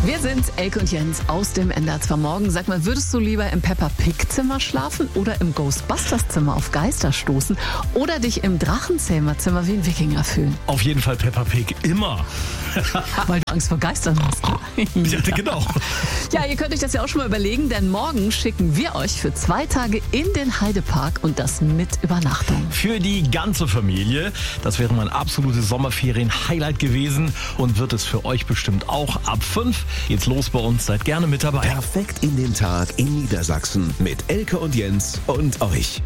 Wir sind Elke und Jens aus dem NDR 2 Morgen. Sag mal, würdest du lieber im Peppa-Pig-Zimmer schlafen oder im Ghostbusters-Zimmer auf Geister stoßen oder dich im Drachenzähmer-Zimmer wie ein Wikinger fühlen? Auf jeden Fall Peppa Pig, immer. Weil du Angst vor Geistern hast. Ja, genau. Ja, ihr könnt euch das ja auch schon mal überlegen, denn morgen schicken wir euch für 2 Tage in den Heidepark und das mit Übernachtung. Für die ganze Familie. Das wäre mein absolutes Sommerferien-Highlight gewesen und wird es für euch bestimmt auch. Ab 5 geht's los bei uns. Seid gerne mit dabei. Perfekt in den Tag in Niedersachsen mit Elke und Jens und euch.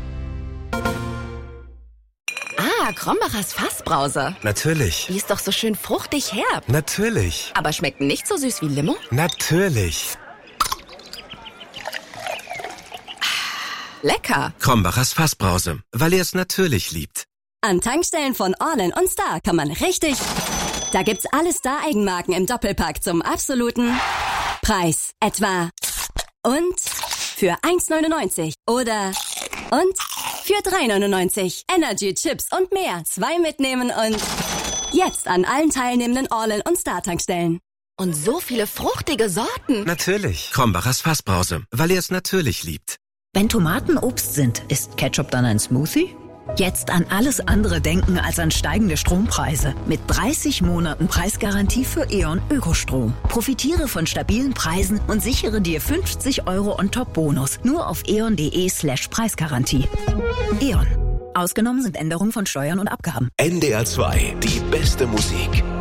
Ah, Krombacher's Fassbrause. Natürlich. Die ist doch so schön fruchtig herb. Natürlich. Aber schmeckt nicht so süß wie Limo? Natürlich. Lecker. Krombacher's Fassbrause, weil er es natürlich liebt. An Tankstellen von Orlen und Star kann man richtig... Da gibt's alle Star-Eigenmarken im Doppelpack zum absoluten Preis. Etwa und für 1,99 oder und für 3,99. Energy, Chips und mehr. 2 mitnehmen und jetzt an allen teilnehmenden Orlen und Star-Tankstellen. Und so viele fruchtige Sorten. Natürlich. Krombacher's Fassbrause, weil er es natürlich liebt. Wenn Tomaten Obst sind, ist Ketchup dann ein Smoothie? Jetzt an alles andere denken als an steigende Strompreise. Mit 30 Monaten Preisgarantie für E.ON Ökostrom. Profitiere von stabilen Preisen und sichere dir 50 € on top Bonus. Nur auf eon.de/Preisgarantie. E.ON. Ausgenommen sind Änderungen von Steuern und Abgaben. NDR 2, die beste Musik.